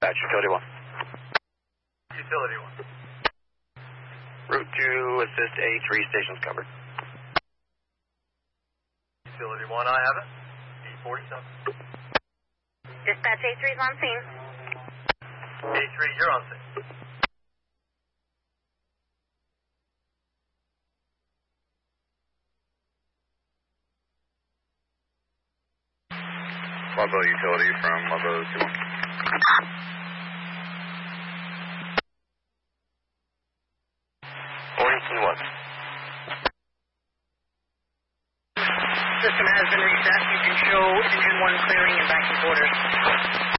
Batch Utility 1. Utility 1. Route 2, assist A3 stations covered. Utility 1, I have it. E47. Dispatch A3's on scene. A3, you're on scene. Ludlow Utility from Ludlow to 1. System has been reset. You can show engine 1 clearing and back to quarters.